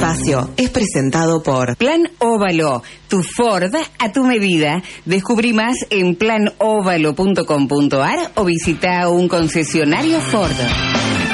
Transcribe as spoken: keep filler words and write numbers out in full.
espacio es presentado por Plan Óvalo, tu Ford a tu medida. Descubrí más en plan óvalo punto com punto a r o visita un concesionario Ford.